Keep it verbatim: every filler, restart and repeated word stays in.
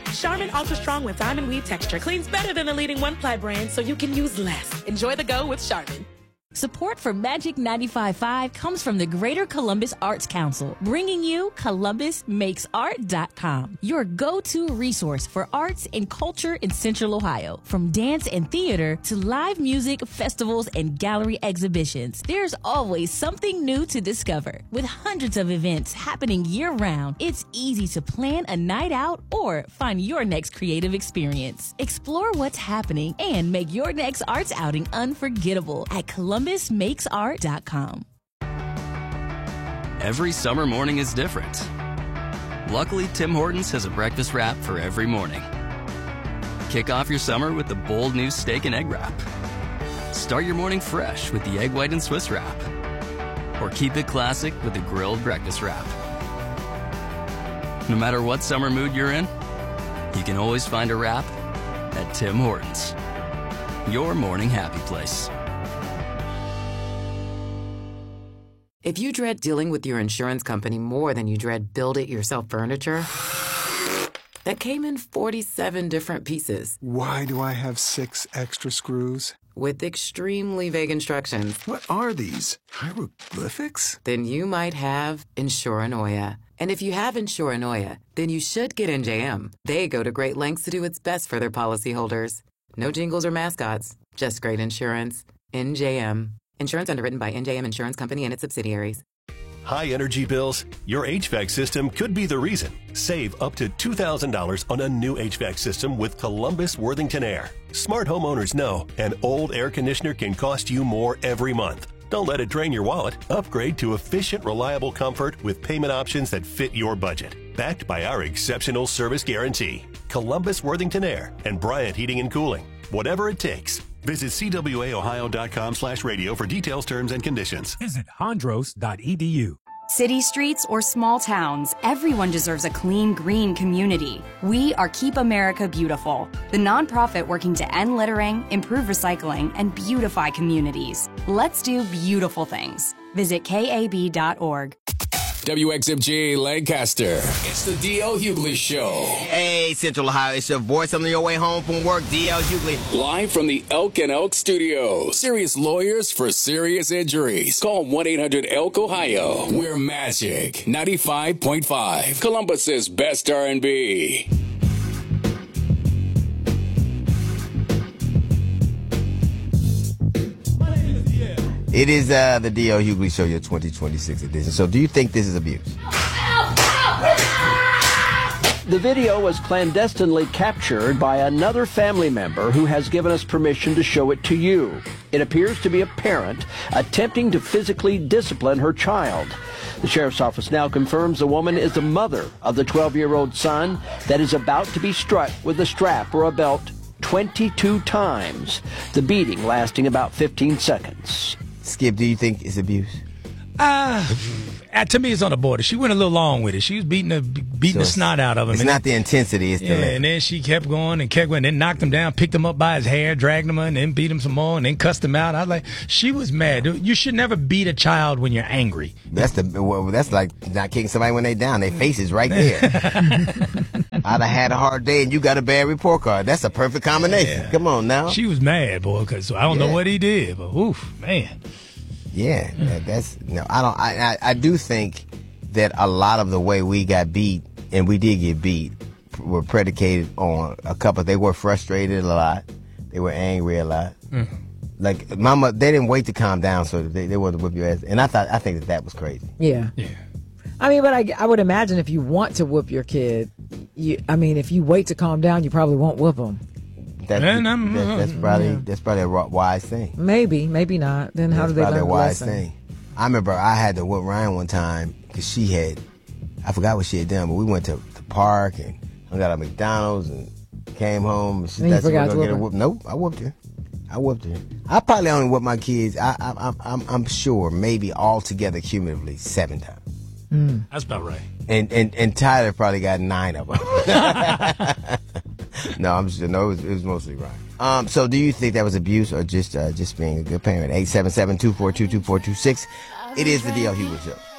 Charmin Ultra Strong with diamond weave texture cleans better than the leading one-ply brand, so you can use less. Enjoy the go with Charmin. Support for Magic ninety-five point five comes from the Greater Columbus Arts Council, bringing you Columbus Makes Art dot com, your go-to resource for arts and culture in Central Ohio. From dance and theater to live music, festivals, and gallery exhibitions, there's always something new to discover. With hundreds of events happening year-round, it's easy to plan a night out or find your next creative experience. Explore what's happening and make your next arts outing unforgettable at Columbus Makes Art dot com. Every summer morning is different. Luckily, Tim Hortons has a breakfast wrap for every morning. Kick off your summer with the bold new steak and egg wrap. Start your morning fresh with the egg white and Swiss wrap. Or keep it classic with the grilled breakfast wrap. No matter what summer mood you're in, you can always find a wrap at Tim Hortons. Your morning happy place. If you dread dealing with your insurance company more than you dread build-it-yourself furniture, that came in forty-seven different pieces. Why do I have six extra screws? With extremely vague instructions. What are these? Hieroglyphics? Then you might have Insuranoia. And if you have Insuranoia, then you should get N J M. They go to great lengths to do its best for their policyholders. No jingles or mascots, just great insurance. N J M. Insurance underwritten by N J M Insurance Company and its subsidiaries. High energy bills? Your H V A C system could be the reason. Save up to two thousand dollars on a new H V A C system with Columbus Worthington Air. Smart homeowners know an old air conditioner can cost you more every month. Don't let it drain your wallet. Upgrade to efficient, reliable comfort with payment options that fit your budget. Backed by our exceptional service guarantee. Columbus Worthington Air and Bryant Heating and Cooling. Whatever it takes. Visit C W A Ohio dot com slash radio for details, terms, and conditions. Visit Hondros dot E D U. City streets or small towns, everyone deserves a clean, green community. We are Keep America Beautiful, the nonprofit working to end littering, improve recycling, and beautify communities. Let's do beautiful things. Visit K A B dot org. W X M G Lancaster. It's the D L Hughley Show. Hey, Central Ohio, it's your voice on your way home from work, D L Hughley. Live from the Elk and Elk Studios. Serious lawyers for serious injuries. Call one eight hundred elk ohio. We're Magic ninety-five point five. Columbus's best R and B. It is uh, the D L Hughley Show, your twenty twenty-six edition. So do you think this is abuse? The video was clandestinely captured by another family member who has given us permission to show it to you. It appears to be a parent attempting to physically discipline her child. The sheriff's office now confirms the woman is the mother of the twelve-year-old son that is about to be struck with a strap or a belt twenty-two times, the beating lasting about fifteen seconds. Skip, do you think it's abuse? Uh, to me, it's on the border. She went a little long with it. She was beating the beating so the snot out of him. It's and not then, the intensity. It's yeah, the and then she kept going and kept going, and then knocked him down, picked him up by his hair, dragged him, and then beat him some more, and then cussed him out. I was like, she was mad. You should never beat a child when you're angry. That's the well, that's like not kicking somebody when they down. Their face is right there. I'd have had a hard day, and you got a bad report card. That's a perfect combination. Yeah. Come on now. She was mad, boy, because I don't yeah. know what he did, but oof, man. Yeah, that, that's no. I don't. I, I I do think that a lot of the way we got beat, and we did get beat, were predicated on a couple. They were frustrated a lot. They were angry a lot. Mm. Like mama, they didn't wait to calm down, so they they wanted to whip your ass. And I thought I think that that was crazy. Yeah. Yeah. I mean, but I, I would imagine if you want to whoop your kid, you. I mean, if you wait to calm down, you probably won't whoop them. That's, Man, I'm, that's, that's probably yeah. that's probably a wise thing. Maybe, maybe not. Then how that's do they learn a the wise lesson? thing. I remember I had to whoop Ryan one time because she had, I forgot what she had done, but we went to the park and I got at McDonald's and came home. And she, and you that's forgot to whoop her. Whoop. Nope, I whooped her. I whooped her. I probably only whooped my kids. I, I, I, I'm, I'm sure maybe altogether cumulatively seven times. Mm. That's about right. And and and Tyler probably got nine of them. No, I'm just no. It was, it was mostly Ryan. Um. So, do you think that was abuse or just uh, just being a good parent? Eight seven seven two four two two four two six. It is the D L Hughley Show.